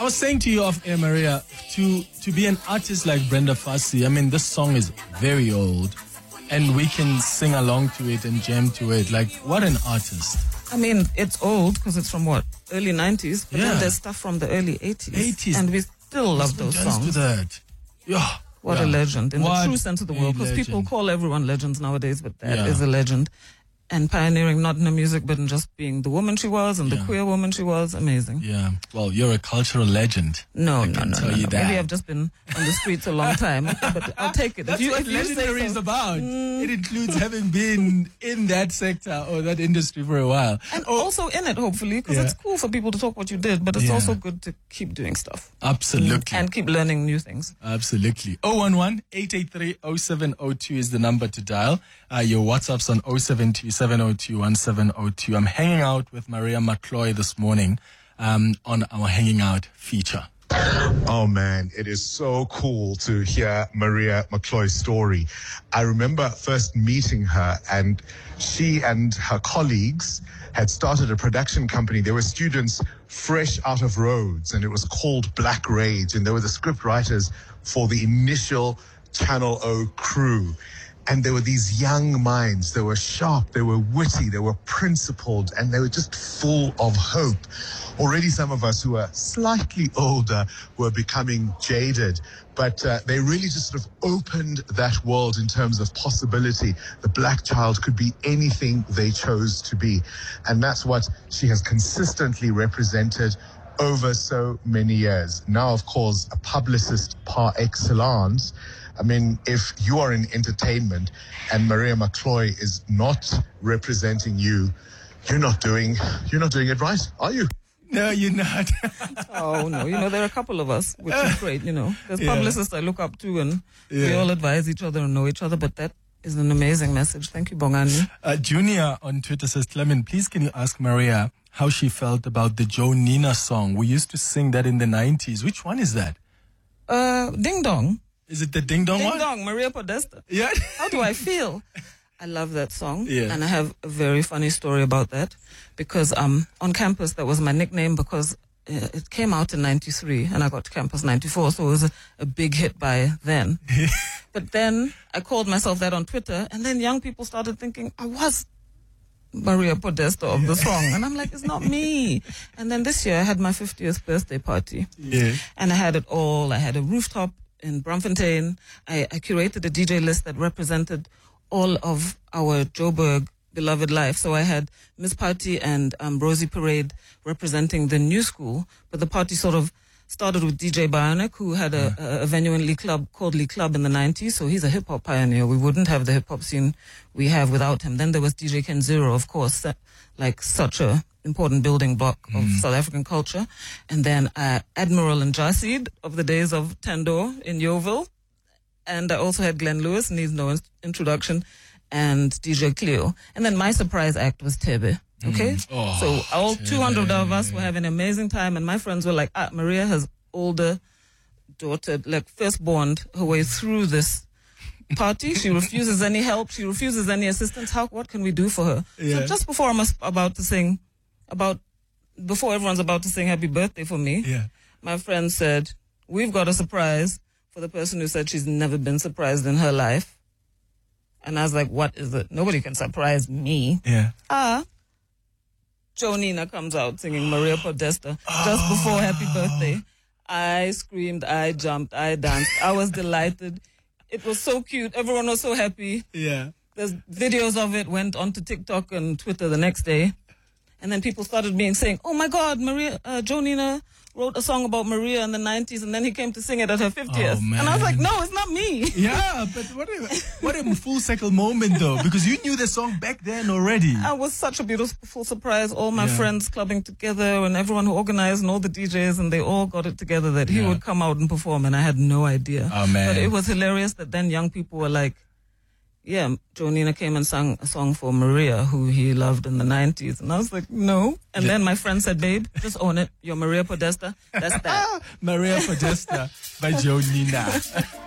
was saying to you off air, Maria, to be an artist like Brenda Fassie, I mean, this song is very old, and we can sing along to it and jam to it. Like, what an artist. I mean, it's old because it's from early 90s, but then there's stuff from the early 80s. And we still love those songs. To that. Yeah. What a legend in the true sense of the word, because people call everyone legends nowadays, but that is a legend. And pioneering not in the music, but in just being the woman she was and the queer woman she was. Amazing. Yeah. Well, you're a cultural legend. No. Maybe I've just been on the streets a long time, but I'll take it. That's what legendary is about. It includes having been in that sector or that industry for a while. And also in it, hopefully, because it's cool for people to talk what you did, but it's also good to keep doing stuff. Absolutely. And keep learning new things. Absolutely. 011-883-0702 is the number to dial. Your WhatsApp's on 072-702-1702. I'm hanging out with Maria McCloy this morning on our Hanging Out feature. Oh man, it is so cool to hear Maria McCloy's story. I remember first meeting her, and she and her colleagues had started a production company. They were students fresh out of Rhodes, and it was called Black Rage, and they were the script writers for the initial Channel O crew. And there were these young minds. They were sharp, they were witty, they were principled, and they were just full of hope. Already some of us who are slightly older were becoming jaded, but they really just sort of opened that world in terms of possibility. The black child could be anything they chose to be. And that's what she has consistently represented over so many years. Now, of course, a publicist par excellence. I mean, if you are in entertainment and Maria McCloy is not representing you, you're not doing it right, are you? No, you're not. Oh, no. There are a couple of us, which is great, There's publicists I look up to, and we all advise each other and know each other, but that is an amazing message. Thank you, Bongani. Junior on Twitter says, Clement, please can you ask Maria how she felt about the Joe Nina song? We used to sing that in the 90s. Which one is that? Ding Dong. Is it the Ding Dong one? Ding Dong, Maria Podesta. Yeah. How do I feel? I love that song. Yeah. And I have a very funny story about that. Because on campus, that was my nickname because it came out in 93 and I got to campus 94. So it was a big hit by then. But then I called myself that on Twitter. And then young people started thinking I was Maria Podesta of the song. And I'm like, it's not me. And then this year I had my 50th birthday party. Yeah. And I had it all. I had a rooftop in Braamfontein. I curated a DJ list that represented all of our Joburg beloved life. So I had Miss Party and Rosie Parade representing the new school, but the party sort of started with DJ Bionic, who had a venue in Lee Club called Lee Club in the 90s. So he's a hip-hop pioneer. We wouldn't have the hip-hop scene we have without him. Then there was DJ Ken Zero, of course, like such a important building block of South African culture. And then Admiral and Jasid of the days of Tando in Yeovil. And I also had Glenn Lewis, needs no introduction, and DJ Cleo. And then my surprise act was Tebe. Okay? So all 200 of us were having an amazing time, and my friends were like, Maria has older daughter, like firstborn her way through this party. She refuses any help. She refuses any assistance. What can we do for her? Yeah. So just before before everyone's about to sing happy birthday for me, my friend said, we've got a surprise for the person who said she's never been surprised in her life. And I was like, what is it? Nobody can surprise me. Yeah. Joe Nina comes out singing Maria Podesta just before happy birthday. I screamed, I jumped, I danced. I was delighted. It was so cute. Everyone was so happy. Yeah. There's videos of it, went onto TikTok and Twitter the next day. And then people started saying, oh my God, Joe Nina wrote a song about Maria in the 90s, and then he came to sing it at her 50th. Oh, man. And I was like, no, it's not me. Yeah, but what a full circle moment, though, because you knew the song back then already. It was such a beautiful surprise. All my friends clubbing together and everyone who organized and all the DJs, and they all got it together that he would come out and perform, and I had no idea. Oh, man. But it was hilarious that then young people were like, yeah, Joe Nina came and sang a song for Maria, who he loved in the 90s. And I was like, no. And then my friend said, babe, just own it. You're Maria Podesta. That's that. Maria Podesta by Joe Nina.